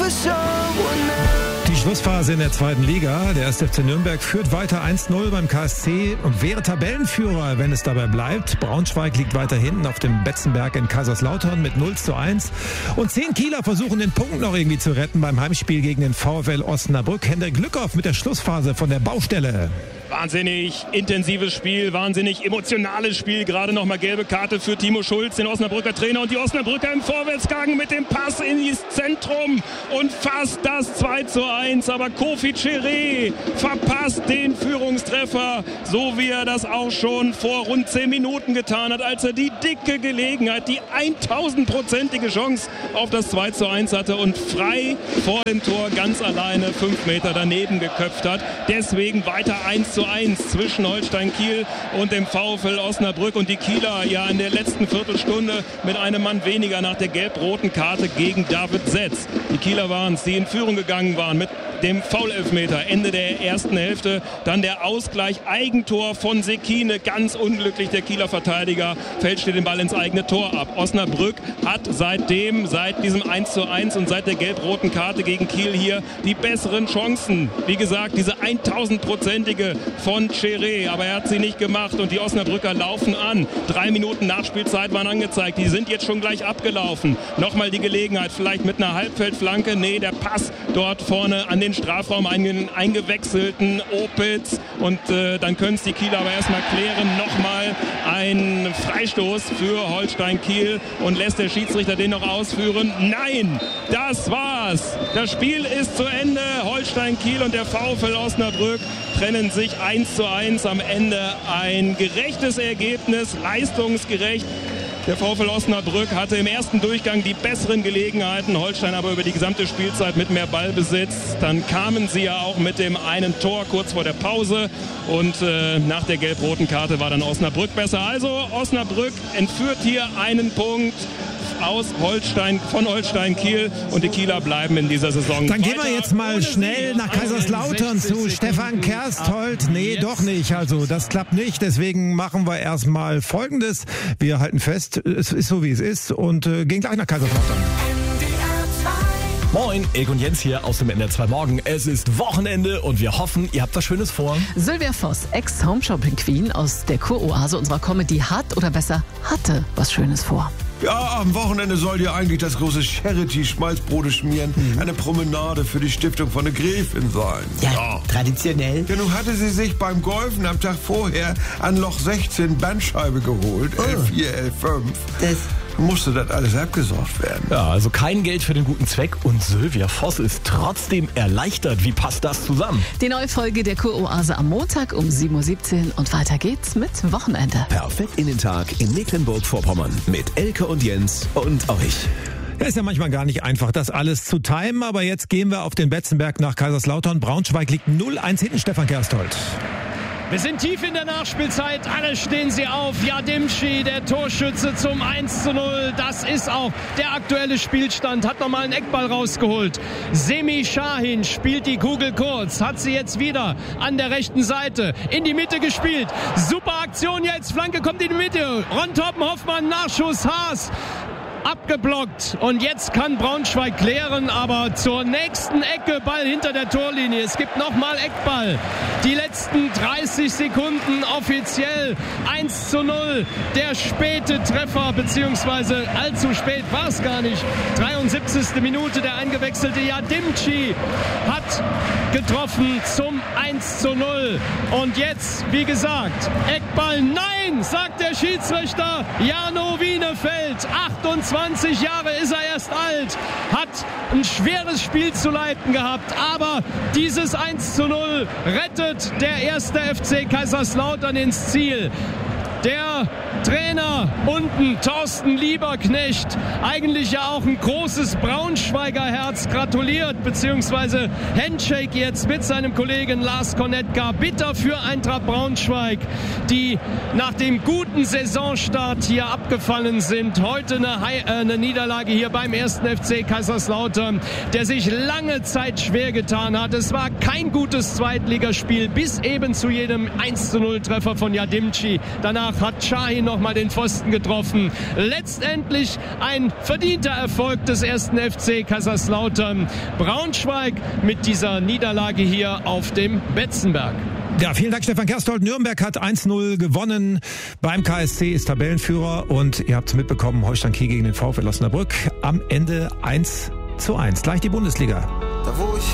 Die Schlussphase in der zweiten Liga. Der 1. FC Nürnberg führt weiter 1-0 beim KSC und wäre Tabellenführer, wenn es dabei bleibt. Braunschweig liegt weiter hinten auf dem Betzenberg in Kaiserslautern mit 0-1. Und 10 Kieler versuchen den Punkt noch irgendwie zu retten beim Heimspiel gegen den VfL Osnabrück. Hendrik Glückhoff mit der Schlussphase von der Baustelle. Wahnsinnig intensives Spiel, wahnsinnig emotionales Spiel. Gerade nochmal gelbe Karte für Timo Schulz, den Osnabrücker Trainer. Und die Osnabrücker im Vorwärtsgang mit dem Pass ins Zentrum und fast das 2-1. Aber Kofi Cheré verpasst den Führungstreffer, so wie er das auch schon vor rund 10 Minuten getan hat, als er die dicke Gelegenheit, die 1000-prozentige Chance auf das 2-1 hatte und frei vor dem Tor ganz alleine 5 Meter daneben geköpft hat. Deswegen weiter 1-1 zwischen Holstein Kiel und dem VfL Osnabrück. Und die Kieler ja in der letzten Viertelstunde mit einem Mann weniger nach der gelb-roten Karte gegen David Setz. Die Kieler waren es, die in Führung gegangen waren mit dem Foul-Elfmeter Ende der ersten Hälfte. Dann der Ausgleich, Eigentor von Sekine. Ganz unglücklich, der Kieler Verteidiger fälschte den Ball ins eigene Tor ab. Osnabrück hat seit diesem 1-1 und seit der gelb-roten Karte gegen Kiel hier die besseren Chancen. Wie gesagt, diese 1000-prozentige von Cheré, aber er hat sie nicht gemacht und die Osnabrücker laufen an. 3 Minuten Nachspielzeit waren angezeigt. Die sind jetzt schon gleich abgelaufen. Nochmal die Gelegenheit, vielleicht mit einer Halbfeldflanke. Nee, der Pass dort vorne an den Strafraum eingewechselten Opitz und dann können es die Kieler aber erstmal klären. Nochmal ein Freistoß für Holstein Kiel und lässt der Schiedsrichter den noch ausführen? Nein, das war's. Das Spiel ist zu Ende. Holstein Kiel und der VfL Osnabrück trennen sich 1-1 am Ende. Ein gerechtes Ergebnis, leistungsgerecht. Der VfL Osnabrück hatte im ersten Durchgang die besseren Gelegenheiten, Holstein aber über die gesamte Spielzeit mit mehr Ballbesitz. Dann kamen sie ja auch mit dem einen Tor kurz vor der Pause und nach der gelb-roten Karte war dann Osnabrück besser. Also Osnabrück entführt hier einen Punkt von Holstein Kiel und die Kieler bleiben in dieser Saison. Dann gehen wir jetzt mal schnell nach Kaiserslautern zu Stefan Kersthold. Nee, doch nicht. Also das klappt nicht. Deswegen machen wir erstmal Folgendes. Wir halten fest, es ist so wie es ist und gehen gleich nach Kaiserslautern. Moin, Erik und Jens hier aus dem NDR 2 Morgen. Es ist Wochenende und wir hoffen, ihr habt was Schönes vor. Sylvia Voss, Ex-Home-Shopping-Queen aus der Kuroase unserer Comedy, hat oder besser hatte was Schönes vor. Ja, am Wochenende soll dir eigentlich das große Charity-Schmalzbrote schmieren. Eine Promenade für die Stiftung von der Gräfin sein. Ja, traditionell. Ja, nun hatte sie sich beim Golfen am Tag vorher an Loch 16 Bandscheibe geholt. L4, L5. Das musste das alles abgesorgt werden. Ja, also kein Geld für den guten Zweck und Sylvia Voss ist trotzdem erleichtert. Wie passt das zusammen? Die neue Folge der Kuroase am Montag um 7.17 Uhr und weiter geht's mit Wochenende. Perfekt in den Tag in Mecklenburg-Vorpommern mit Elke und Jens und euch. Ja, ist ja manchmal gar nicht einfach, das alles zu timen, aber jetzt gehen wir auf den Betzenberg nach Kaiserslautern. Braunschweig liegt 0-1 hinten, Stefan Kersthold. Wir sind tief in der Nachspielzeit, alle stehen sie auf. Yadimchi, der Torschütze zum 1-0. Das ist auch der aktuelle Spielstand. Hat nochmal einen Eckball rausgeholt. Semi Şahin spielt die Kugel kurz. Hat sie jetzt wieder an der rechten Seite in die Mitte gespielt. Super Aktion jetzt. Flanke kommt in die Mitte. Ron Toppenhoffmann, Nachschuss, Haas. Abgeblockt und jetzt kann Braunschweig klären, aber zur nächsten Ecke Ball hinter der Torlinie. Es gibt nochmal Eckball. Die letzten 30 Sekunden offiziell 1-0. Der späte Treffer, beziehungsweise allzu spät war es gar nicht. 73. Minute, der eingewechselte Yadimchi hat getroffen zum 1-0. Und jetzt, wie gesagt, Eckball, nein, sagt der Schiedsrichter Jano Wienefeld. 28 Jahre ist er erst alt, hat ein schweres Spiel zu leiten gehabt, aber dieses 1-0 rettet der 1. FC Kaiserslautern ins Ziel. Der Trainer unten, Thorsten Lieberknecht, eigentlich ja auch ein großes Braunschweiger Herz, gratuliert, beziehungsweise Handshake jetzt mit seinem Kollegen Lars Konetka. Bitter für Eintracht Braunschweig, die nach dem guten Saisonstart hier abgefallen sind. Heute eine Niederlage hier beim 1. FC Kaiserslautern, der sich lange Zeit schwer getan hat. Es war kein gutes Zweitligaspiel, bis eben zu jedem 1-0 Treffer von Yadimchi. Danach hat Şahin noch nochmal den Pfosten getroffen. Letztendlich ein verdienter Erfolg des 1. FC Kaiserslautern. Braunschweig mit dieser Niederlage hier auf dem Betzenberg. Ja, vielen Dank, Stefan Kerstold. Nürnberg hat 1-0 gewonnen. Beim KSC ist Tabellenführer und ihr habt es mitbekommen, Holstein Kiel gegen den VfL Osnabrück. Am Ende 1:1. Gleich die Bundesliga. Da wo ich